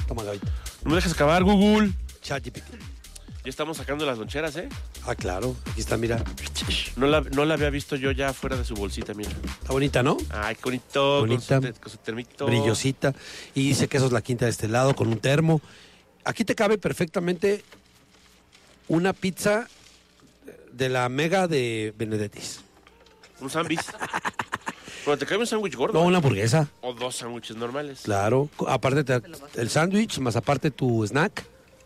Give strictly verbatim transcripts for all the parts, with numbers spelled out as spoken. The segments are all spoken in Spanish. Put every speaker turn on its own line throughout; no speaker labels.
Toma, Gabito.
No me dejes acabar, Google.
ChatGPT.
Ya estamos sacando las loncheras, ¿eh?
Ah, claro. Aquí está, mira.
No la, no la había visto yo ya fuera de su bolsita, mira.
Está bonita, ¿no?
Ay, qué bonito.
Bonita.
Con su, te- con su termito.
Brillosita. Y dice que eso es la quinta de este lado, con un termo. Aquí te cabe perfectamente una pizza de la mega de Benedettis.
Un sándwich. Pero te cae un sándwich gordo.
No, una hamburguesa.
O dos sándwiches normales.
Claro. Aparte te- el sándwich, más aparte tu snack.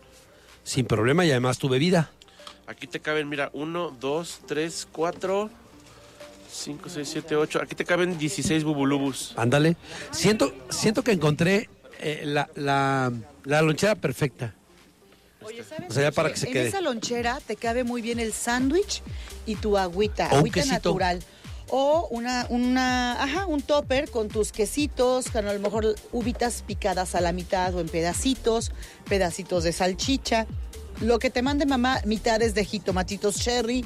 Sin problema y además tu bebida.
Aquí te caben, mira, uno, dos, tres, cuatro, cinco, seis, siete, ocho. Aquí te caben dieciséis bubulubus.
Ándale. Siento, siento que encontré eh, la, la, la lonchera perfecta.
Oye, ¿sabes?
O sea, ya para que se
en
quede.
esa lonchera te cabe muy bien el sándwich y tu agüita,
O un
agüita
quesito.
natural. O una, una, ajá, un topper con tus quesitos, con a lo mejor uvitas picadas a la mitad o en pedacitos, pedacitos de salchicha. Lo que te mande mamá, mitades de jitomatitos cherry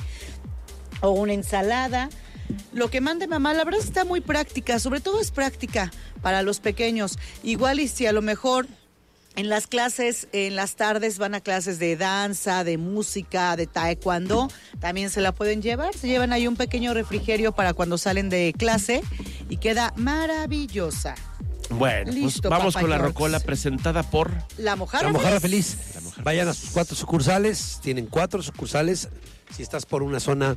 o una ensalada. Lo que mande mamá, la verdad está muy práctica, sobre todo es práctica para los pequeños. Igual y si a lo mejor en las clases, en las tardes van a clases de danza, de música, de taekwondo, también se la pueden llevar. Se llevan ahí un pequeño refrigerio para cuando salen de clase y queda maravillosa.
Bueno,
Listo,
pues vamos
Papa
con la
George.
rocola presentada por...
La mojarra.
La mojarra
feliz.
feliz.
La mojarra
Vayan a
feliz.
sus cuatro sucursales. Tienen cuatro sucursales. Si estás por una zona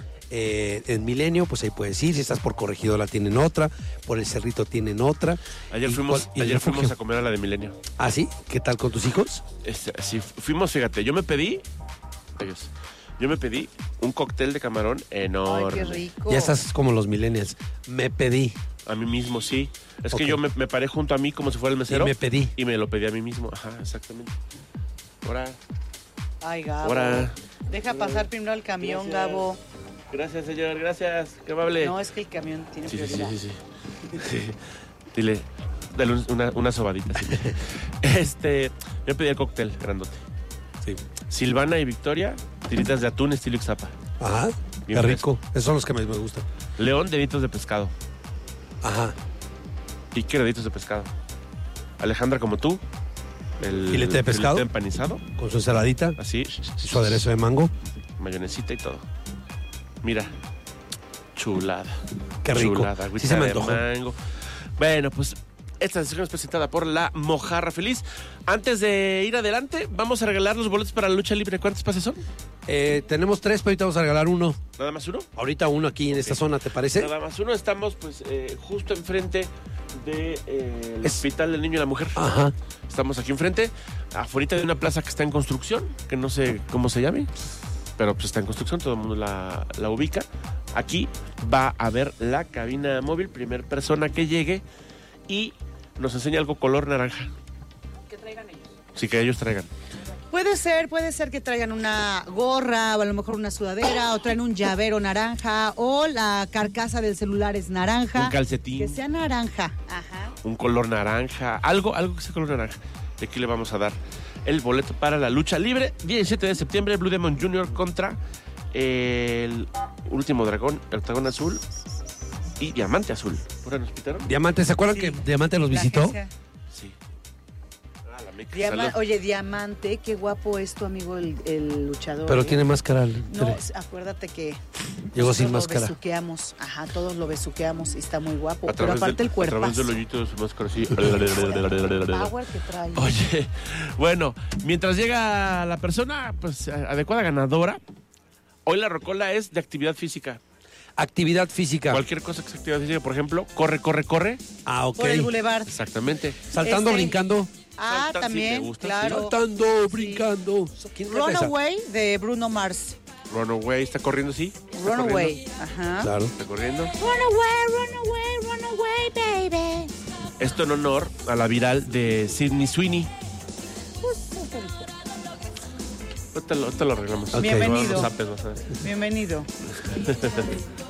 eh, en Milenio, pues ahí puedes ir. Si estás por Corregidora, tienen otra. Por el Cerrito tienen otra.
Ayer
¿Y
fuimos,
cuál- y el
ayer fuimos
refugio?
a comer a la de Milenio.
¿Ah, sí? ¿Qué tal con tus hijos?
Este, sí, fuimos, fíjate, yo me pedí... Adiós. Yo me pedí un cóctel de camarón enorme.
Ay, qué rico.
Ya estás como los millennials. Me pedí.
A mí mismo, sí. Es
Ok.
que yo me, me paré junto a mí como si fuera el mesero.
Y me pedí.
Y me lo pedí a mí mismo. Ajá, exactamente. Ahora,
Ay, Gabo.
ahora.
Deja pasar primero el camión,
Gracias.
Gabo.
Gracias, señor, gracias. Qué amable.
No, es que el camión tiene
sí, sí, sí,
prioridad.
sí, sí. Sí. Dile, dale un- una, una sobadita. sí. Este, yo pedí el cóctel grandote.
Sí.
Silvana y Victoria, tiritas de atún estilo Ixtapa.
Ajá.
Bien
Qué rico. Esos son los que más me gustan.
León, deditos de pescado.
Ajá.
Y deditos de pescado. Alejandra, como tú. El
Filete de pescado.
filete empanizado.
Con su ensaladita.
Así.
Su aderezo de mango.
Mayonesita y todo. Mira. Chulada.
Qué rico.
Chulada.
Sí
agüita
se me
de
antojó.
mango. Bueno, pues esta sesión es presentada por La Mojarra Feliz. Antes de ir adelante, vamos a regalar los boletos para la lucha libre. ¿Cuántos pases son?
Eh, tenemos tres, pero ahorita vamos a regalar uno.
¿Nada más uno?
Ahorita uno aquí en esta zona, ¿te parece?
Nada más uno. Estamos pues eh, justo enfrente del de,
Es-
Hospital del Niño y la Mujer.
Ajá.
Estamos aquí enfrente, afuera de una plaza que está en construcción, que no sé cómo se llame, pero pues está en construcción, todo el mundo la, la ubica. Aquí va a haber la cabina móvil, primer persona que llegue y nos enseña algo color naranja.
Que traigan ellos.
Sí, que ellos traigan.
Puede ser, puede ser que traigan una gorra o a lo mejor una sudadera o traen un llavero naranja o la carcasa del celular es naranja.
Un calcetín.
Que sea naranja. Ajá.
Un color naranja, algo, algo que sea color naranja. Y aquí le vamos a dar el boleto para la lucha libre. diecisiete de septiembre, Blue Demon junior contra el último dragón, el dragón azul y diamante azul. ¿Por ahí nos pitaron?
Diamante, ¿se acuerdan
Sí.
que Diamante los
La
visitó?
agencia.
Sí. Ah, la meca.
Diama-
Salud.
Oye, Diamante, qué guapo es tu amigo el, el luchador.
Pero
¿eh?
tiene máscara.
No, acuérdate que
Llegó sin
nosotros
máscara.
Lo besuqueamos, ajá, todos lo besuqueamos y está muy guapo.
A
Pero
través
aparte
del-
el cuerpo.
A través del hoyito de su máscara, sí.
Power que trae.
Oye, bueno, mientras llega la persona pues adecuada ganadora, hoy la rocola es de actividad física.
Actividad física.
Cualquier cosa que sea actividad física, por ejemplo, corre, corre, corre.
Ah, ok.
Por el bulevar.
Exactamente.
Saltando,
Este-
brincando.
Ah,
Salta, sí,
también,
me gusta,
claro.
Saltando, brincando. ¿Quién canta esa?
Runaway de Bruno Mars.
Runaway, ¿está corriendo? Sí. ¿Está
Runaway.
corriendo?
Ajá.
Claro.
¿Está corriendo?
Runaway, runaway, runaway, baby.
Esto en honor a la viral de Sydney Sweeney. Ahorita lo, ahorita lo arreglamos.
Ok.
Bienvenido.
Los apes, vas a ver.
Bienvenido.